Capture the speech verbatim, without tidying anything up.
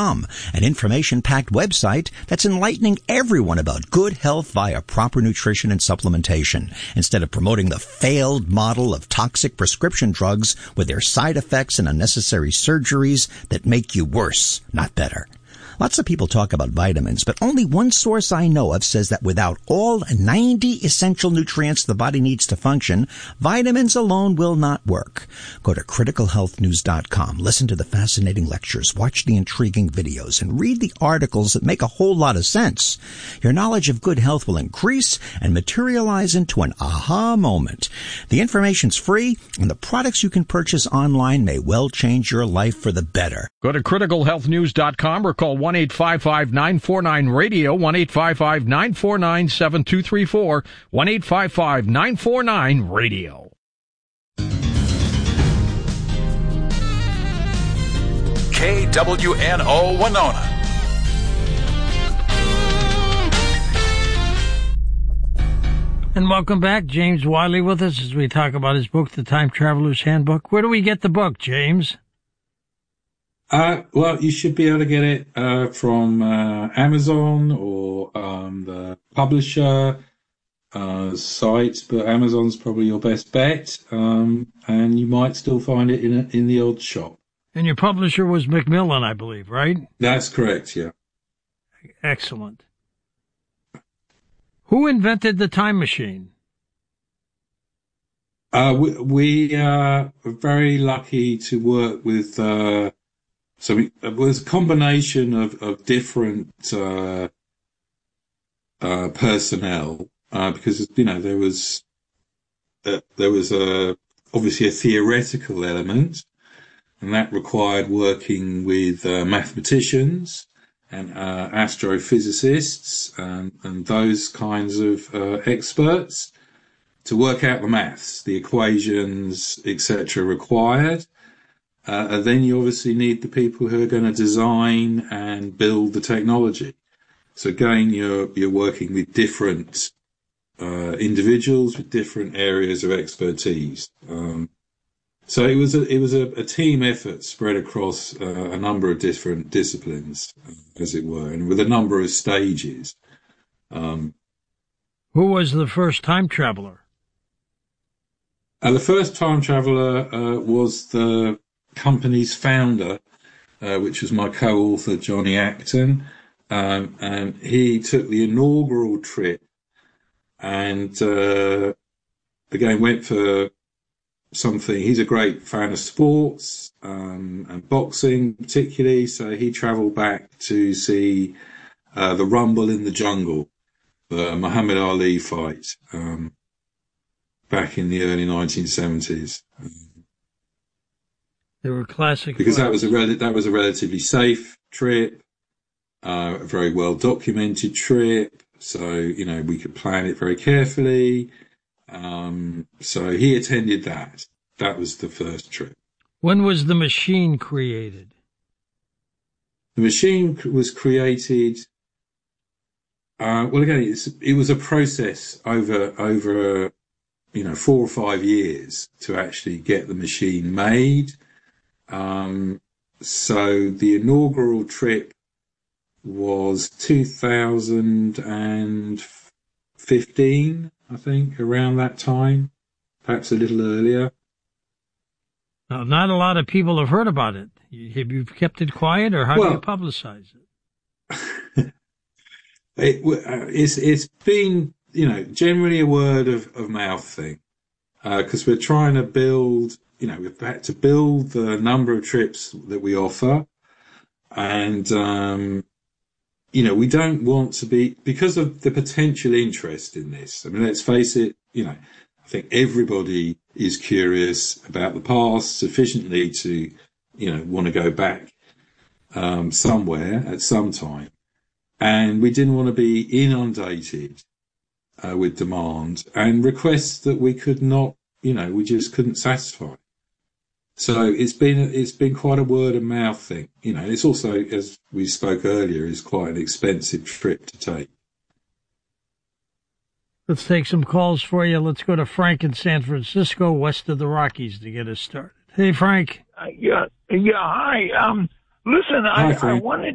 com, an information-packed website that's enlightening everyone about good health via proper nutrition and supplementation, instead of promoting the failed model of toxic prescription drugs with their side effects and unnecessary surgeries that make you worse, not better. Lots of people talk about vitamins, but only one source I know of says that without all ninety essential nutrients the body needs to function, vitamins alone will not work. Go to critical health news dot com, listen to the fascinating lectures, watch the intriguing videos, and read the articles that make a whole lot of sense. Your knowledge of good health will increase and materialize into an aha moment. The information's free, and the products you can purchase online may well change your life for the better. Go to critical health news dot com or call one eight five five nine four nine radio, one eight five five nine four nine seven two three four, one eight five five nine four nine radio. K W N O Winona. And welcome back. James Wiley with us as we talk about his book, The Time Traveler's Handbook. Where do we get the book, James? Uh, well, you should be able to get it uh, from uh, Amazon or um, the publisher uh, site, but Amazon's probably your best bet, um, and you might still find it in a, in the odd shop. And your publisher was Macmillan, I believe, right? That's correct, yeah. Excellent. Who invented the time machine? Uh, we, we uh, are very lucky to work with... Uh, So we, it was a combination of, of different uh, uh, personnel uh, because you know there was uh, there was a obviously a theoretical element, and that required working with uh, mathematicians and uh, astrophysicists and, and those kinds of uh, experts to work out the maths, the equations, et cetera required. Uh, and then you obviously need the people who are going to design and build the technology. So again, you're you're working with different uh, individuals with different areas of expertise. Um, so it was a it was a, a team effort spread across uh, a number of different disciplines, uh, as it were, and with a number of stages. Um, Who was the first time traveler? Uh, the first time traveler uh, was the company's founder, uh, which was my co-author, Johnny Acton, um, and he took the inaugural trip and uh, again went for something. He's a great fan of sports um, and boxing particularly, so he travelled back to see uh, the Rumble in the Jungle, the Muhammad Ali fight um, back in the early nineteen seventies. They were classic. Because fights. that was a rel- that was a relatively safe trip, uh, a very well documented trip. So you know we could plan it very carefully. Um, so he attended that. That was the first trip. When was the machine created? The machine was created. Uh, well, again, it's, it was a process over over you know four or five years to actually get the machine made. Um, so the inaugural trip was two thousand fifteen, I think, around that time, perhaps a little earlier. Now, not a lot of people have heard about it. Have you kept it quiet, or how well, do you publicize it? it uh, it's it's been you know generally a word of, of mouth thing, because uh, we're trying to build. You know, we've had to build the number of trips that we offer, and um, you know, we don't want to be, because of the potential interest in this. I mean, let's face it. You know, I think everybody is curious about the past sufficiently to, you know, want to go back um, somewhere at some time, and we didn't want to be inundated uh, with demand and requests that we could not, you know, we just couldn't satisfy. So it's been it's been quite a word of mouth thing. You know, it's also, as we spoke earlier, is quite an expensive trip to take. Let's take some calls for you. Let's go to Frank in San Francisco, west of the Rockies, to get us started. Hey, Frank. Uh, yeah, yeah. Hi. Um, listen, Hi, I, I Frank. wanted